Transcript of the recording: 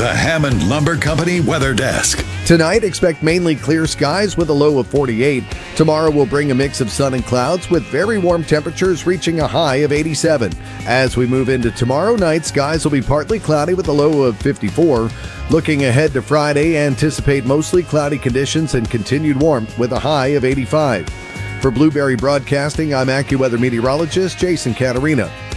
The Hammond Lumber Company Weather Desk. Tonight, expect mainly clear skies with a low of 48. Tomorrow will bring a mix of sun and clouds with very warm temperatures reaching a high of 87. As we move into tomorrow night, skies will be partly cloudy with a low of 54. Looking ahead to Friday, anticipate mostly cloudy conditions and continued warmth with a high of 85. For Blueberry Broadcasting, I'm AccuWeather meteorologist Jason Caterina.